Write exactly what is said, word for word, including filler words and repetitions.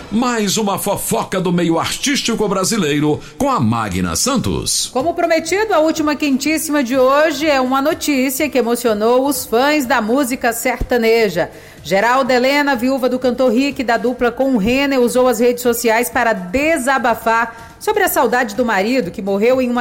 mais uma fofoca do meio artístico brasileiro com a Magna Santos. Como prometido, a última quentíssima de hoje é uma notícia que emocionou os fãs da música sertaneja. Geralda Helena, viúva do cantor Rick da dupla com o Renner, usou as redes sociais para desabafar sobre a saudade do marido que morreu em uma